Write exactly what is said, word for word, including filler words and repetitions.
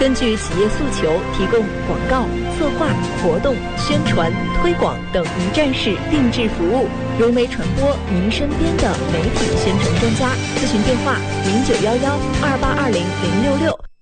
根据企业诉求提供广告、策划、活动、宣传、推广等一站式定制服务，融媒传播您身边的媒体宣传专家。咨询电话：零九幺幺二八二零零六六。